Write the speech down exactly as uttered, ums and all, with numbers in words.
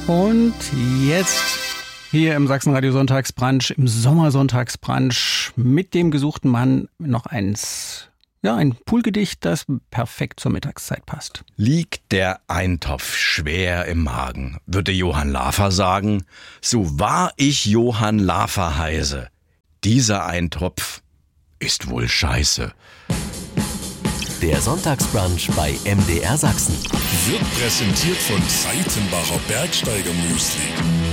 Und jetzt hier im Sachsenradio Sonntagsbrunch, im Sommersonntagsbrunch mit dem gesuchten Mann noch eins, ja, ein Poolgedicht, das perfekt zur Mittagszeit passt. Liegt der Eintopf schwer im Magen, würde Johann Lafer sagen, so wahr ich Johann Lafer heiße, dieser Eintopf ist wohl scheiße. Der Sonntagsbrunch bei M D R Sachsen wird präsentiert von Seitenbacher Bergsteiger Müsli.